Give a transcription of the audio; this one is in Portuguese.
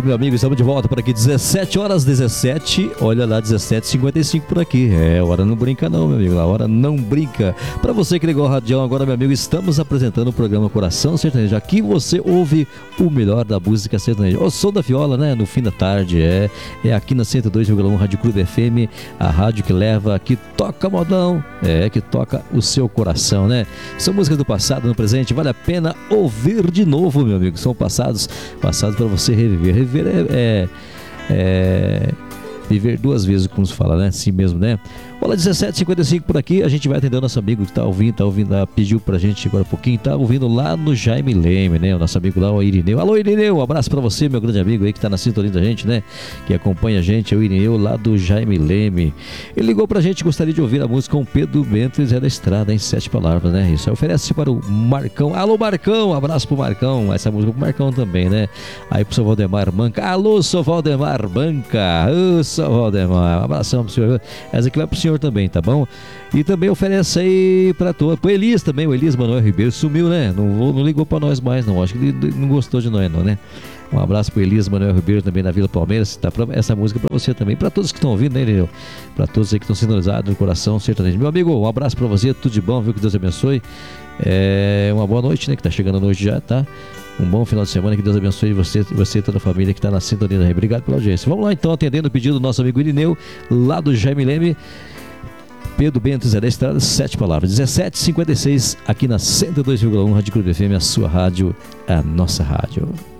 meu amigo, estamos de volta por aqui, 17 horas 17, olha lá, 17h55 por aqui. A hora não brinca não, meu amigo, a hora não brinca. Para você que ligou o radião agora, meu amigo, estamos apresentando o programa Coração Sertanejo. Aqui você ouve o melhor da música sertaneja. O som da viola, né, no fim da tarde, é aqui na 102,1 Rádio Clube FM, a rádio que leva, que toca modão, que toca o seu coração, né? São músicas do passado, no presente, vale a pena ouvir de novo, meu amigo. São passados para você reviver. Reviver é viver duas vezes, como se fala, né? Assim mesmo, né? Olá, 17h55 por aqui, a gente vai atender o nosso amigo que tá ouvindo, pediu pra gente agora um pouquinho, tá ouvindo lá no Jaime Leme, né? O nosso amigo lá, o Irineu. Alô, Irineu, um abraço pra você, meu grande amigo aí que tá na sintonia da gente, né? Que acompanha a gente, é o Irineu lá do Jaime Leme. Ele ligou pra gente, gostaria de ouvir a música com Pedro Bento e Zé da Estrada, em 7 palavras, né? Isso aí oferece para o Marcão. Alô, Marcão, um abraço pro Marcão, essa música pro Marcão também, né? Aí pro seu Valdemar Banca. Alô, seu Valdemar Banca. Ô, seu Valdemar, um abração pro senhor. Essa aqui vai pro senhor também, tá bom? E também oferece aí pra todos, pro Elias também, o Elias Manuel Ribeiro sumiu, né? Não ligou pra nós mais, não. Acho que ele não gostou de nós, não, né? Um abraço pro Elias Manuel Ribeiro também na Vila Palmeiras, tá? Essa música pra você também, pra todos que estão ouvindo, né, Irineu? Pra todos aí que estão sintonizados no coração sertanejo. Meu amigo, um abraço pra você, tudo de bom, viu? Que Deus abençoe. Uma boa noite, né? Que tá chegando a noite já, tá? Um bom final de semana, que Deus abençoe você e toda a família que está na sintonia. Obrigado pela audiência. Vamos lá então, atendendo o pedido do nosso amigo Irineu, lá do Jaime Leme, Pedro Bento, Zé da Estrada, 7 palavras. 17h56, aqui na 102,1 Rádio Clube FM, a sua rádio, a nossa rádio.